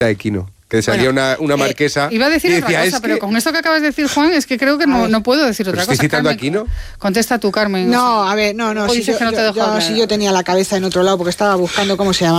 de Quino. Que salía una marquesa. Iba a decir otra cosa, pero con esto que acabas de decir, Juan, es que creo que no puedo decir otra cosa. ¿Estoy citando Carmen, a Quino? Contesta tú, Carmen. No, a ver, no. Si yo tenía la cabeza en otro lado porque estaba buscando cómo se llama.